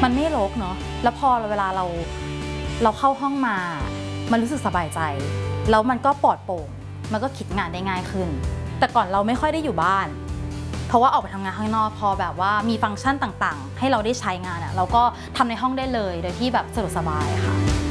มันไม่รกเนาะแล้วพอเวลาเราเข้าห้องมามันรู้สึกสบายใจแล้วมันก็ปลอดโปร่งมันก็คิดงานได้ง่ายขึ้นแต่ก่อนเราไม่ค่อยได้อยู่บ้านเพราะว่าออกไปทำงานข้างนอกพอแบบว่ามีฟังก์ชันต่างๆให้เราได้ใช้งานเราก็ทำในห้องได้เลยโดยที่แบบสะดวกสบายค่ะ